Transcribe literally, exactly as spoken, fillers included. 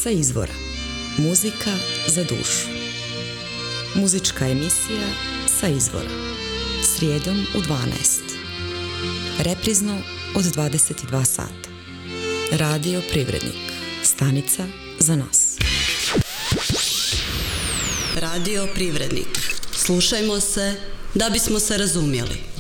Sa izvora. Muzika za dušu. Muzička emisija Sa izvora. Srijedom u dvanaest. Reprizno od dvadeset dva sata. Radio Privrednik. Stanica za nas. Radio Privrednik. Slušajmo se da bismo se razumjeli.